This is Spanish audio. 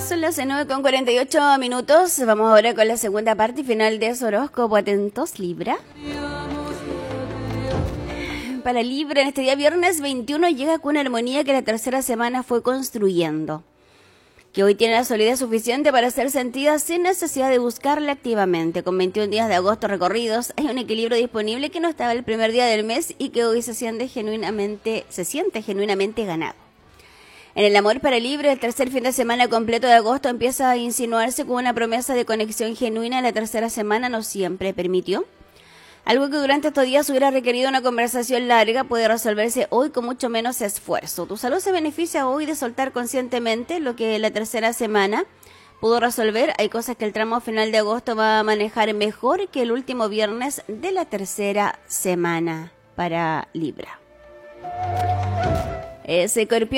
Son las 9:48. Vamos ahora con la segunda parte y final de su horóscopo. Atentos, Libra. Para Libra, en este día viernes 21 llega con una armonía que la tercera semana fue construyendo, que hoy tiene la solidez suficiente para ser sentida sin necesidad de buscarla activamente. Con 21 días de agosto recorridos, hay un equilibrio disponible que no estaba el primer día del mes y que hoy se siente genuinamente ganado. En el amor para Libra, el tercer fin de semana completo de agosto empieza a insinuarse con una promesa de conexión genuina. La tercera semana no siempre permitió. Algo que durante estos días hubiera requerido una conversación larga puede resolverse hoy con mucho menos esfuerzo. Tu salud se beneficia hoy de soltar conscientemente lo que la tercera semana pudo resolver. Hay cosas que el tramo final de agosto va a manejar mejor que el último viernes de la tercera semana para Libra. Escorpión.